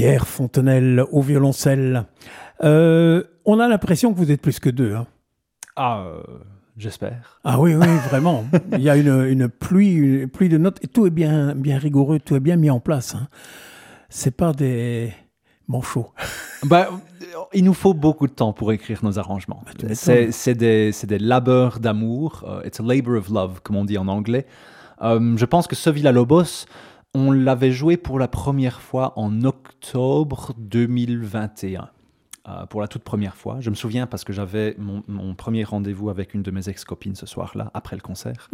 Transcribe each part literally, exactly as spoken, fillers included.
Pierre Fontenelle au violoncelle. Euh, on a l'impression que vous êtes plus que deux. Hein. Ah, euh, j'espère. Ah oui, oui, vraiment. Il y a une, une, pluie, une pluie de notes et tout est bien, bien rigoureux, tout est bien mis en place. Hein. C'est pas des manchots. Bah, il nous faut beaucoup de temps pour écrire nos arrangements. Bah, c'est, c'est, des, c'est des labeurs d'amour. Uh, it's a labor of love, comme on dit en anglais. Um, je pense que ce Villa-Lobos, on l'avait joué pour la première fois en octobre deux mille vingt et un. Euh, pour la toute première fois. Je me souviens parce que j'avais mon, mon premier rendez-vous avec une de mes ex-copines ce soir-là, après le concert.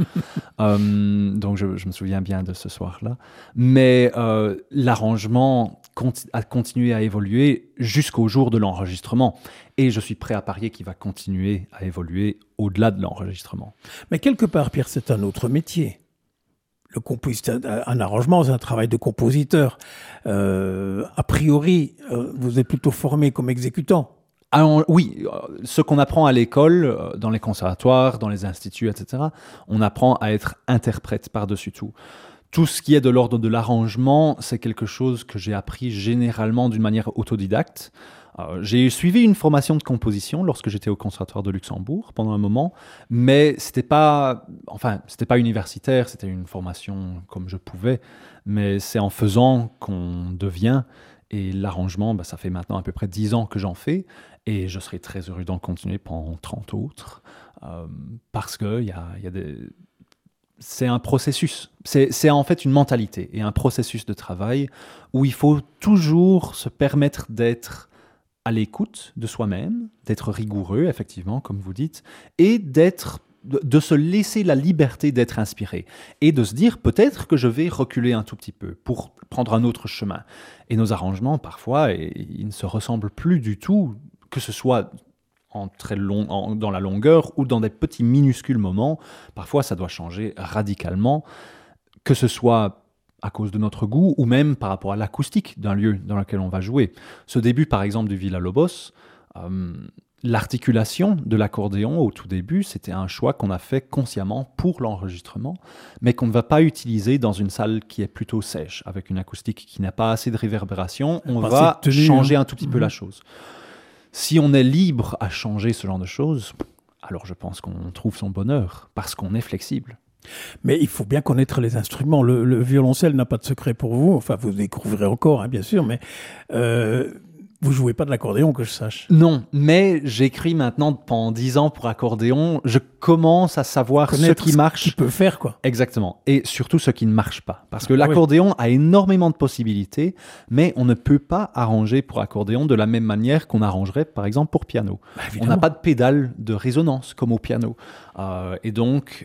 euh, donc je, je me souviens bien de ce soir-là. Mais euh, l'arrangement conti- a continué à évoluer jusqu'au jour de l'enregistrement. Et je suis prêt à parier qu'il va continuer à évoluer au-delà de l'enregistrement. Mais quelque part, Pierre, c'est un autre métier. Le compositeur, un arrangement, c'est un travail de compositeur. Euh, a priori, euh, vous êtes plutôt formé comme exécutant. Alors, oui, ce qu'on apprend à l'école, dans les conservatoires, dans les instituts, et cetera, on apprend à être interprète par-dessus tout. Tout ce qui est de l'ordre de l'arrangement, c'est quelque chose que j'ai appris généralement d'une manière autodidacte. Euh, j'ai suivi une formation de composition lorsque j'étais au Conservatoire de Luxembourg pendant un moment, mais c'était pas, enfin, c'était pas universitaire, c'était une formation comme je pouvais, mais c'est en faisant qu'on devient. Et l'arrangement, bah, ça fait maintenant à peu près dix ans que j'en fais, et je serai très heureux d'en continuer pendant trente autres, euh, parce que y a, y a des... c'est un processus, c'est, c'est en fait une mentalité et un processus de travail où il faut toujours se permettre d'être à l'écoute de soi-même, d'être rigoureux, effectivement, comme vous dites, et d'être, de, de se laisser la liberté d'être inspiré, et de se dire peut-être que je vais reculer un tout petit peu pour prendre un autre chemin. Et nos arrangements, parfois, et, ils ne se ressemblent plus du tout, que ce soit en très long, en, dans la longueur ou dans des petits minuscules moments. Parfois, ça doit changer radicalement, que ce soit à cause de notre goût, ou même par rapport à l'acoustique d'un lieu dans lequel on va jouer. Ce début, par exemple, du Villa-Lobos, euh, l'articulation de l'accordéon au tout début, c'était un choix qu'on a fait consciemment pour l'enregistrement, mais qu'on ne va pas utiliser dans une salle qui est plutôt sèche, avec une acoustique qui n'a pas assez de réverbération. On pas va tenue, changer hein. un tout petit Mmh. peu la chose. Si on est libre à changer ce genre de choses, alors je pense qu'on trouve son bonheur, parce qu'on est flexible. Mais il faut bien connaître les instruments. Le, le violoncelle n'a pas de secret pour vous. Enfin, vous découvrirez encore, hein, bien sûr, mais euh, vous jouez pas de l'accordéon, que je sache. Non, mais j'écris maintenant pendant dix ans pour accordéon. Je commence à savoir Connaître ce qui marche. Ce qu'il peut faire, quoi. Exactement. Et surtout ce qui ne marche pas. Parce que Ah, l'accordéon oui. a énormément de possibilités, mais on ne peut pas arranger pour accordéon de la même manière qu'on arrangerait, par exemple, pour piano. Bah, on n'a pas de pédale de résonance comme au piano. Euh, et donc...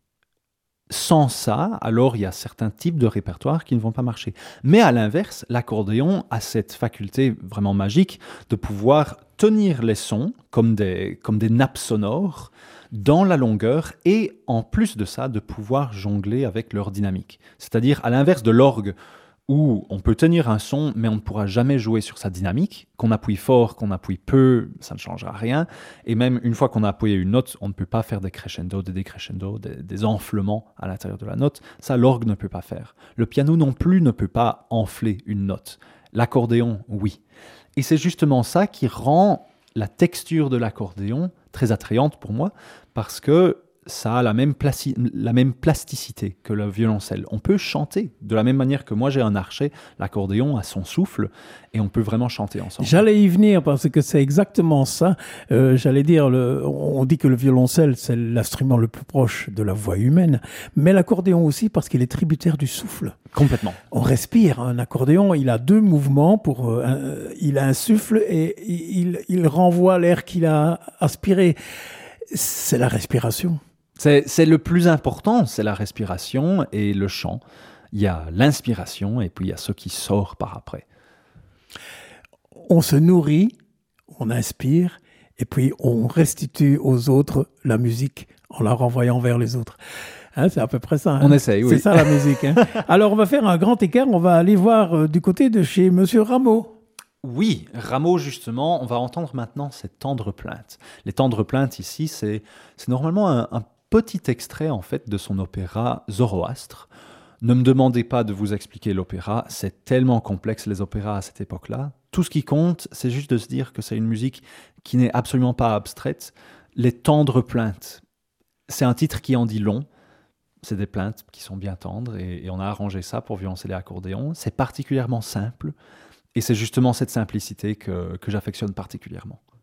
Sans ça, alors il y a certains types de répertoires qui ne vont pas marcher. Mais à l'inverse, l'accordéon a cette faculté vraiment magique de pouvoir tenir les sons comme des, comme des nappes sonores dans la longueur et en plus de ça, de pouvoir jongler avec leur dynamique. C'est-à-dire à l'inverse de l'orgue, où on peut tenir un son, mais on ne pourra jamais jouer sur sa dynamique. Qu'on appuie fort, qu'on appuie peu, ça ne changera rien. Et même une fois qu'on a appuyé une note, on ne peut pas faire des crescendo, des décrescendo, des, des enflements à l'intérieur de la note. Ça, l'orgue ne peut pas faire. Le piano non plus ne peut pas enfler une note. L'accordéon, oui. Et c'est justement ça qui rend la texture de l'accordéon très attrayante pour moi, parce que ça a la même, placi- la même plasticité que le violoncelle. On peut chanter de la même manière que moi j'ai un archet, l'accordéon a son souffle et on peut vraiment chanter ensemble. J'allais y venir parce que c'est exactement ça. Euh, j'allais dire, le, on dit que le violoncelle c'est l'instrument le plus proche de la voix humaine, mais l'accordéon aussi parce qu'il est tributaire du souffle. Complètement. On respire. Un accordéon, il a deux mouvements. Pour, euh, un, il a un souffle et il, il renvoie l'air qu'il a aspiré. C'est la respiration. C'est, c'est le plus important, c'est la respiration et le chant. Il y a l'inspiration et puis il y a ce qui sort par après. On se nourrit, on inspire et puis on restitue aux autres la musique en la renvoyant vers les autres. Hein, c'est à peu près ça. Hein. On essaye, oui. C'est ça la musique. Hein. Alors on va faire un grand écart, on va aller voir euh, du côté de chez Monsieur Rameau. Oui, Rameau, justement, on va entendre maintenant ces tendres plaintes. Les tendres plaintes ici, c'est, c'est normalement un, un petit extrait en fait de son opéra Zoroastre. Ne me demandez pas de vous expliquer l'opéra, c'est tellement complexe les opéras à cette époque-là. Tout ce qui compte, c'est juste de se dire que c'est une musique qui n'est absolument pas abstraite. Les tendres plaintes, c'est un titre qui en dit long. C'est des plaintes qui sont bien tendres et, et on a arrangé ça pour violoncelle et accordéon. C'est particulièrement simple et c'est justement cette simplicité que, que j'affectionne particulièrement.